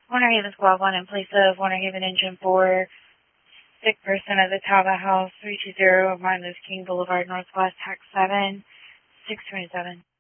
Winter Haven Squad 1 in place of Winter Haven Engine 4. Sick person at the Talbot House, 320 Martin Luther King Boulevard, Northwest, Tax 7, 627.